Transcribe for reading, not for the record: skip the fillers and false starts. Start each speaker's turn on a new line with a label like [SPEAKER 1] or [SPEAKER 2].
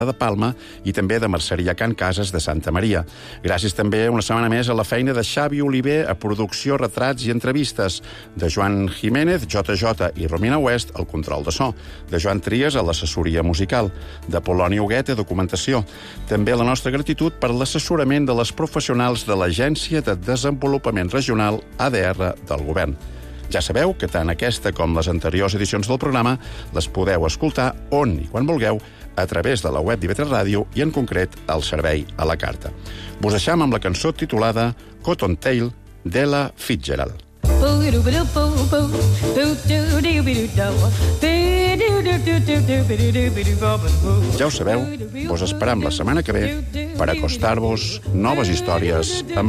[SPEAKER 1] de Palma i també de Merceria Can Cases de Santa Maria. Gràcies també una setmana més a la feina de Xavi Oliver a producció, retrats i entrevistes, de Joan Jiménez, JJ i Romina West al control de so, de Joan Trias a l'assessoria musical, de Polònia Huguet a documentació. També la nostra gratitud per l'assessorament de les professionals de l'Agència de Desenvolupament Regional ADR del Govern. Ja sabeu que tant aquesta com les anteriors edicions del programa les podeu escoltar on i quan vulgueu a través de la web d'IV3 Ràdio i, en concret, al servei a la carta. Vos deixam amb la cançó titulada Cottontail d'Ella Fitzgerald. Ja ho sabeu, vos esperam la setmana que ve per acostar-vos noves històries amb